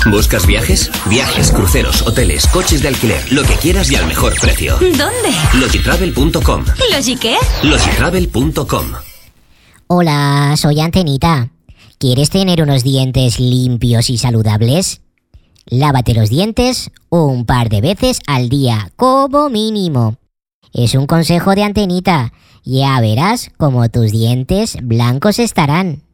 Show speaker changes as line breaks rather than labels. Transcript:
¿Buscas viajes? Viajes, cruceros, hoteles, coches de alquiler, lo que quieras y al mejor precio.
¿Dónde?
Logitravel.com.
¿Logi qué?
Logitravel.com.
Hola, soy Antenita. ¿Quieres tener unos dientes limpios y saludables? Lávate los dientes un par de veces al día, como mínimo. Es un consejo de Antenita. Ya verás cómo tus dientes blancos estarán.